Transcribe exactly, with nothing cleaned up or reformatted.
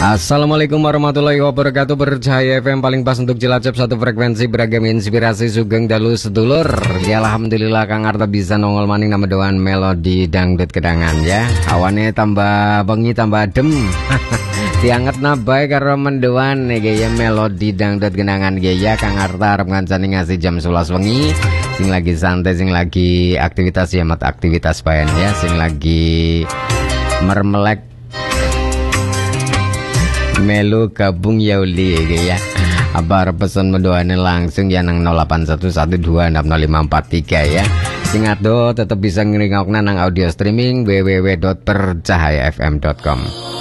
Assalamualaikum warahmatullahi wabarakatuh. Bercahaya F M paling pas untuk Cilacap, satu frekuensi beragam inspirasi sugeng dalu sedulur. Ya alhamdulillah Kang Arta bisa nongol maning nama doan melodi dangdut kedangan ya. Awannya tambah bengi tambah adem. Dianget nabai karo mendoan nih gaya melodi dangdut kedangan gaya. Kang Arta harap ngancani ngasih jam sebelas wengi. Sing lagi santai, sing lagi aktivitas ya mat aktivitas bayan ya. Sing lagi mermelek melu gabung yauli ya. Abar pesan mendoane langsung ya nang nol delapan satu satu dua enam nol lima empat tiga ya. Singado tetap bisa ngeringokna nang audio streaming w w w dot percahaya f m dot com.